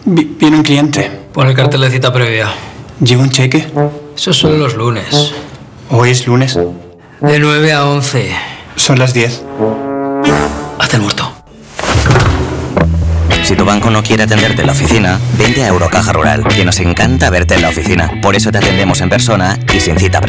Viene un cliente. Pon el cartel de cita previa. ¿Lleva un cheque? Eso son los lunes. ¿Hoy es lunes? De 9 a 11. Son las 10. Haz el muerto. Si tu banco no quiere atenderte en la oficina, vente a Eurocaja Rural, que nos encanta verte en la oficina. Por eso te atendemos en persona y sin cita previa.